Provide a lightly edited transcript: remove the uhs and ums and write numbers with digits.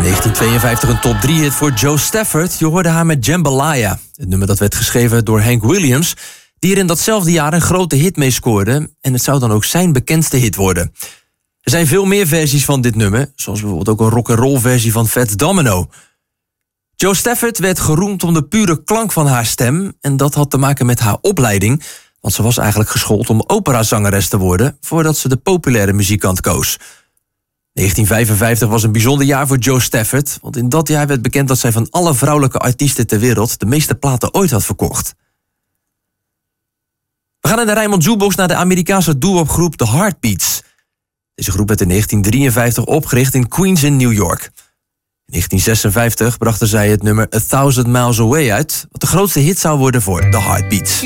1952 een top 3 hit voor Jo Stafford. Je hoorde haar met Jambalaya. Het nummer dat werd geschreven door Hank Williams, die er in datzelfde jaar een grote hit mee scoorde. En het zou dan ook zijn bekendste hit worden. Er zijn veel meer versies van dit nummer, zoals bijvoorbeeld ook een rock'n'roll versie van Fats Domino. Jo Stafford werd geroemd om de pure klank van haar stem. En dat had te maken met haar opleiding, want ze was eigenlijk geschoold om operazangeres te worden voordat ze de populaire muziekkant koos. 1955 was een bijzonder jaar voor Jo Stafford, want in dat jaar werd bekend dat zij van alle vrouwelijke artiesten ter wereld de meeste platen ooit had verkocht. We gaan in de Rijnmond Jukebox naar de Amerikaanse doo-wop-groep The Heartbeats. Deze groep werd in 1953 opgericht in Queens in New York. In 1956 brachten zij het nummer A Thousand Miles Away uit, wat de grootste hit zou worden voor The Heartbeats.